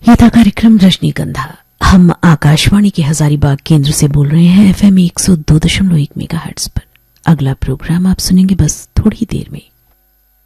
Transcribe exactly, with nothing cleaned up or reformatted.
ये था कार्यक्रम रजनीगंधा। हम आकाशवाणी के हजारीबाग केंद्र से बोल रहे हैं एफएम एक सौ दो दशमलव एक मेगाहर्ट्ज पर। अगला प्रोग्राम आप सुनेंगे बस थोड़ी देर में।